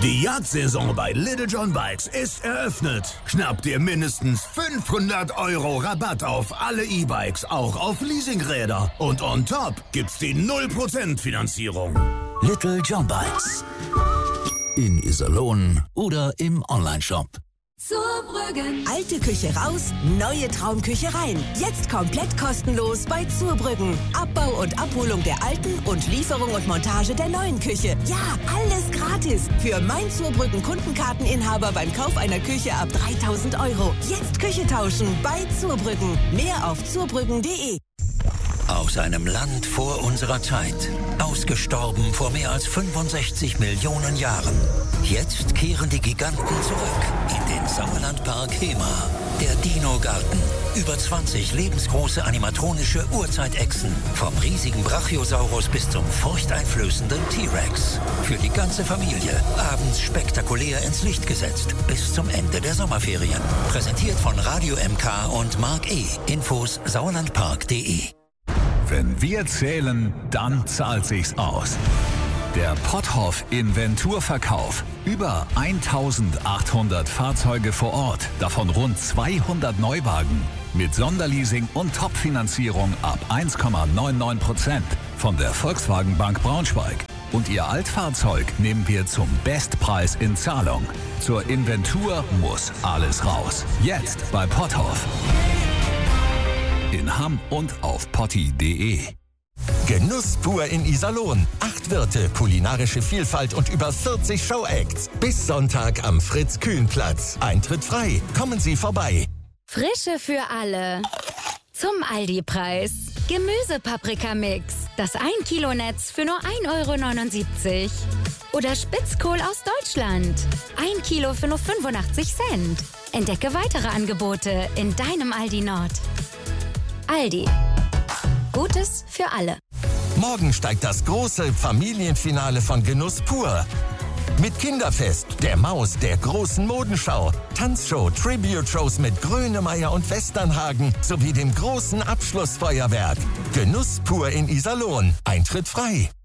Die Jagdsaison bei Little John Bikes ist eröffnet. Schnapp dir mindestens 500 € Rabatt auf alle E-Bikes, auch auf Leasingräder. Und on top gibt's die 0% Finanzierung. Little John Bikes. In Iserlohn oder im Onlineshop. Zurbrüggen. Alte Küche raus, neue Traumküche rein. Jetzt komplett kostenlos bei Zurbrüggen. Abbau und Abholung der alten und Lieferung und Montage der neuen Küche. Ja, alles gratis. Für mein Zurbrüggen Kundenkarteninhaber beim Kauf einer Küche ab 3.000 €. Jetzt Küche tauschen bei Zurbrüggen. Mehr auf zurbrüggen.de. Aus einem Land vor unserer Zeit. Ausgestorben vor mehr als 65 Millionen Jahren. Jetzt kehren die Giganten zurück in den Sauerlandpark Hemer. Der Dino-Garten. Über 20 lebensgroße animatronische Urzeitechsen. Vom riesigen Brachiosaurus bis zum furchteinflößenden T-Rex. Für die ganze Familie. Abends spektakulär ins Licht gesetzt. Bis zum Ende der Sommerferien. Präsentiert von Radio MK und Mark E. Infos sauerlandpark.de. Wenn wir zählen, dann zahlt sich's aus. Der Potthoff Inventurverkauf. Über 1800 Fahrzeuge vor Ort, davon rund 200 Neuwagen. Mit Sonderleasing und Topfinanzierung ab 1,99% von der Volkswagen Bank Braunschweig. Und Ihr Altfahrzeug nehmen wir zum Bestpreis in Zahlung. Zur Inventur muss alles raus. Jetzt bei Potthoff. In Hamm und auf potti.de. Genuss pur in Iserlohn. 8 Wirte, kulinarische Vielfalt und über 40 Showacts. Bis Sonntag am Fritz-Kühn-Platz. Eintritt frei. Kommen Sie vorbei. Frische für alle. Zum Aldi-Preis. Gemüsepaprikamix. Das 1 Kilo Netz für nur 1,79 €. Oder Spitzkohl aus Deutschland. 1 Kilo für nur 85 Cent. Entdecke weitere Angebote in deinem Aldi Nord. Aldi. Gutes für alle. Morgen steigt das große Familienfinale von Genuss pur. Mit Kinderfest, der Maus, der großen Modenschau, Tanzshow, Tribute-Shows mit Grönemeyer und Westernhagen sowie dem großen Abschlussfeuerwerk. Genuss pur in Iserlohn. Eintritt frei.